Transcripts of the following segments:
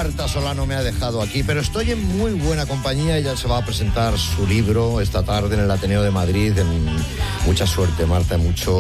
Marta Solano me ha dejado aquí, pero estoy en muy buena compañía. Ella se va a presentar su libro esta tarde en el Ateneo de Madrid. Mucha suerte, Marta,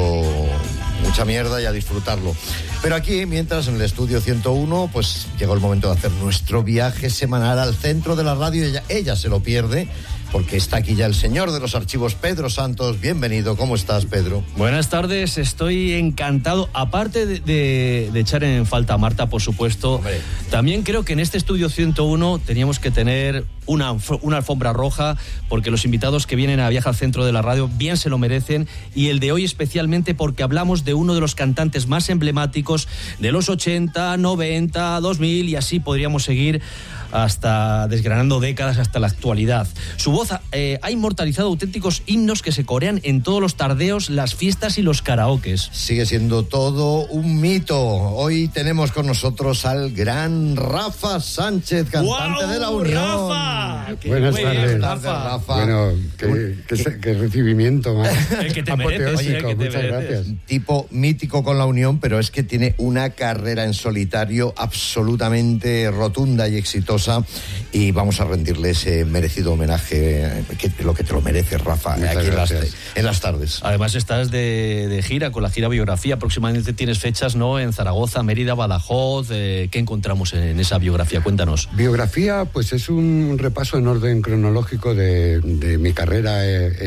mucha mierda y a disfrutarlo. Pero aquí, mientras en el estudio 101, pues llegó el momento de hacer nuestro viaje semanal al centro de la radio. Ella se lo pierde, porque está aquí ya el señor de los archivos, Pedro Santos. Bienvenido, ¿cómo estás, Pedro? Buenas tardes, estoy encantado. Aparte de echar en falta a Marta, por supuesto, hombre, también creo que en este estudio 101 teníamos que tener una alfombra roja, porque los invitados que vienen a Viaja al Centro de la Radio bien se lo merecen, y el de hoy especialmente porque hablamos de uno de los cantantes más emblemáticos de los 80, 90, 2000, y así podríamos seguir hasta desgranando décadas hasta la actualidad. Su voz ha inmortalizado auténticos himnos que se corean en todos los tardeos, las fiestas y los karaokes. Sigue siendo todo un mito. Hoy tenemos con nosotros al gran Rafa Sánchez, cantante de La Unión. ¡Rafa! Buenas tardes, Rafa. Bueno, qué recibimiento más que te apoteósico, muchas gracias. Tipo mítico con La Unión, pero es que tiene una carrera en solitario absolutamente rotunda y exitosa, y vamos a rendirle ese merecido homenaje, lo que te lo merece, Rafa, aquí en las tardes. Además estás de gira con la gira Biografía. Próximamente tienes fechas, ¿no?, en Zaragoza, Mérida, Badajoz. ¿Qué encontramos en esa biografía? Cuéntanos. Biografía, pues es un repaso en orden cronológico de mi carrera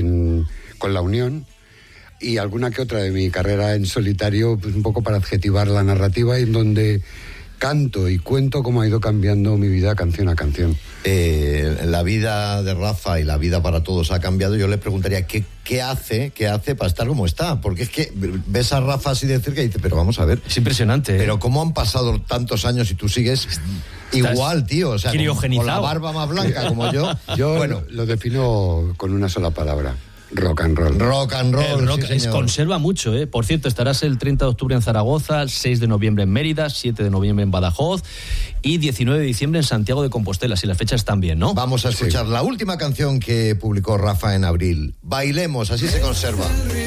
con La Unión, y alguna que otra de mi carrera en solitario, pues un poco para adjetivar la narrativa, en donde canto y cuento cómo ha ido cambiando mi vida canción a canción. La vida de Rafa y la vida para todos ha cambiado. Yo le preguntaría qué hace para estar como está, porque es que ves a Rafa así de cerca y dices, pero vamos a ver, es impresionante, pero cómo han pasado tantos años y tú sigues igual, tío, o sea, con la barba más blanca como yo. Bueno, lo defino con una sola palabra: rock and roll. Rock and roll, sí, conserva mucho, ¿eh? Por cierto, estarás el 30 de octubre en Zaragoza, el 6 de noviembre en Mérida, 7 de noviembre en Badajoz y 19 de diciembre en Santiago de Compostela, si las fechas están bien, ¿no? Vamos a escuchar la última canción que publicó Rafa en abril. Bailemos, así se conserva.